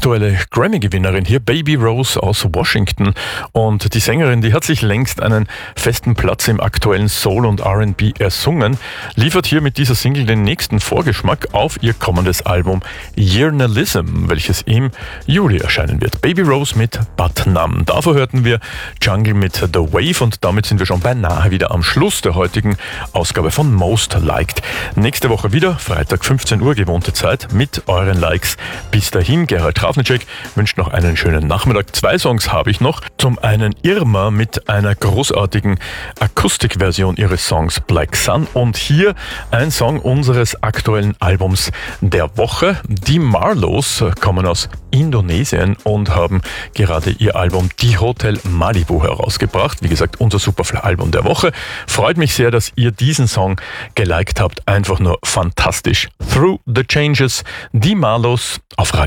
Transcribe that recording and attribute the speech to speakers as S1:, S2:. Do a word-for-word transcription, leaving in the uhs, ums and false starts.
S1: aktuelle Grammy-Gewinnerin hier, Baby Rose aus Washington. Und die Sängerin, die hat sich längst einen festen Platz im aktuellen Soul und R and B ersungen, liefert hier mit dieser Single den nächsten Vorgeschmack auf ihr kommendes Album Yearnalism, welches im Juli erscheinen wird. Baby Rose mit Putnam. Davor hörten wir Jungle mit The Wave und damit sind wir schon beinahe wieder am Schluss der heutigen Ausgabe von Most Liked. Nächste Woche wieder, Freitag fünfzehn Uhr, gewohnte Zeit, mit euren Likes. Bis dahin, Gerald Trafnicek wünscht noch einen schönen Nachmittag. Zwei Songs habe ich noch. Zum einen Irma mit einer großartigen Akustikversion ihres Songs Black Sun und hier ein Song unseres aktuellen Albums der Woche. Die Marlows kommen aus Indonesien und haben gerade ihr Album Die Hotel Malibu herausgebracht. Wie gesagt, unser Superfly-Album der Woche. Freut mich sehr, dass ihr diesen Song geliked habt. Einfach nur fantastisch. Through the Changes, die Marlows auf Radio